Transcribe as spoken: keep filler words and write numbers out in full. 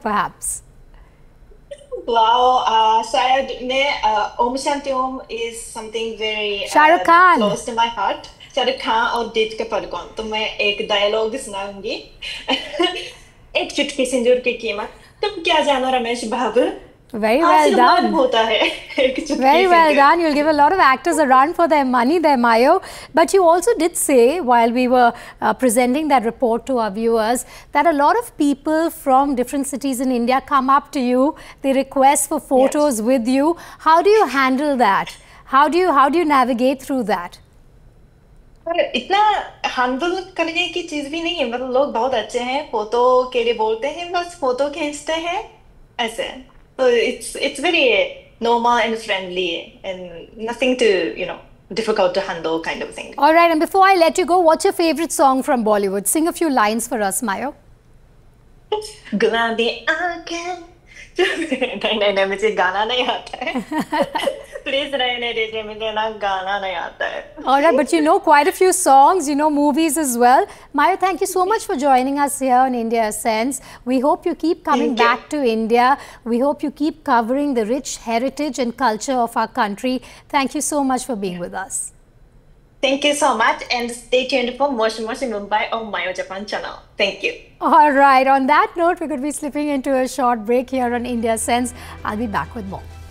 perhaps? Wow, uh, शायद मैं uh, Om Shanti Om is something very Shah Rukh uh, Khan. close to my heart. Shahrukh Khan और दीपिका पादुकोण तो मैं एक डायलॉग सुनाऊंगी एक चुटकी सिंदूर की कीमत तुम क्या जानो रमेश बाबू Very well आशीर्वाद done. होता है एक चुटकी Very well Sindoor done. You'll give a lot of actors a run for their money there, Mayo. But you also did say, while we were uh, presenting that report to our viewers, that a lot of people from different cities in India come up to you, they request for photos yes. with you. How do you handle that? How do you, how do you navigate through that? पर इतना handle करने की चीज भी नहीं है मतलब लोग बहुत अच्छे हैं फोटो के लिए बोलते हैं बस फोटो खींचते हैं ऐसे so it's it's very normal and friendly and nothing to you know difficult to handle kind of thing. All right, and before I let you go, what's your favorite song from Bollywood? Sing a few lines for us, Mayo. गुलाबी आंखें नहीं नहीं नहीं मुझे गाना नहीं आता है प्लीज रहने दीजिए मुझे ना गाना नहीं आता है. All right, but you know quite a few songs, you know movies as well. Mayo, thank you so much for joining us here on India Ascends. We hope you keep coming Thank back to India. We hope you keep covering the rich heritage and culture of our country. Thank you so much for being with us. Thank you so much and stay tuned for Moshi Moshi Mumbai on Mayo Japan channel. Thank you. All right, on that note, we're going to be slipping into a short break here on India Ascends. I'll be back with more.